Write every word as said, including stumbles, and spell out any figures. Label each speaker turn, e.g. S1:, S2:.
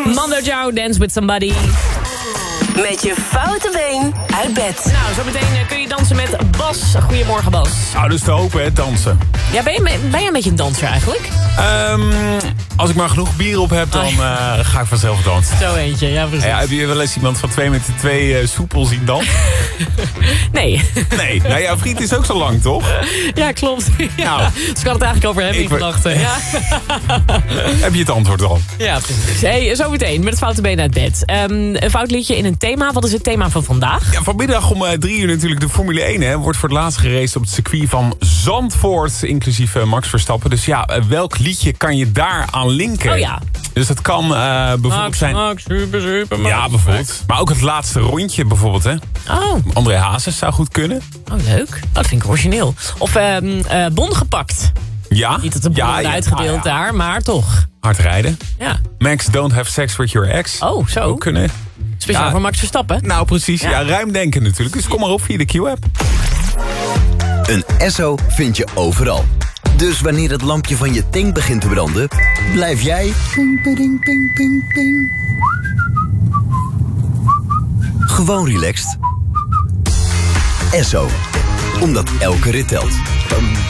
S1: Mando Diao, Dance with Somebody.
S2: Met je foute been uit bed.
S1: Nou, zometeen kun je dansen met Bas. Goedemorgen, Bas.
S3: Nou, dus te hopen, hè, dansen.
S1: Ja, ben je, ben je een beetje een danser eigenlijk?
S3: Um, als ik maar genoeg bier op heb, dan uh, ga ik vanzelf dansen.
S1: Zo eentje, ja precies.
S3: Ja, heb je wel eens iemand van twee meter twee uh, soepel zien dansen?
S1: Nee.
S3: Nee, nou, jouw vriend is ook zo lang, toch?
S1: Ja, klopt. Ja.
S3: Nou,
S1: dus ik had het eigenlijk over hem in gedachten. Ja.
S3: Heb je het antwoord al?
S1: Ja, precies. Hey, zometeen met het foute been uit bed. Um, een fout liedje in een thema. Wat is het thema van vandaag?
S3: Ja, vanmiddag om uh, drie uur natuurlijk de Formule één. Hè, wordt voor het laatst geraced op het circuit van Zandvoort. Inclusief uh, Max Verstappen. Dus ja, uh, welk liedje kan je daar aan linken?
S1: Oh ja.
S3: Dus dat kan uh, bijvoorbeeld
S1: Max,
S3: zijn...
S1: Max, super, super, Max.
S3: Ja, bijvoorbeeld. Maar ook het laatste rondje bijvoorbeeld, hè.
S1: Oh.
S3: André Hazes zou goed kunnen.
S1: Oh, leuk. Dat vind ik origineel. Of um, uh, bon gepakt.
S3: Ja.
S1: Niet dat de bon
S3: ja,
S1: wordt
S3: ja,
S1: uitgedeeld
S3: ja, ja.
S1: daar, maar toch.
S3: Hard rijden.
S1: Ja.
S3: Max, don't have sex with your ex.
S1: Oh, zo.
S3: Ook kunnen.
S1: Speciaal
S3: Ja.
S1: voor Max Verstappen.
S3: Nou, precies. Ja.
S1: Ja.
S3: ja, ruim denken natuurlijk. Dus kom maar op via de Q-app.
S4: Een Esso vind je overal. Dus wanneer het lampje van je tank begint te branden, blijf jij... Ping, ping, ping, ping, ping. Gewoon relaxed. Esso. Omdat elke rit telt.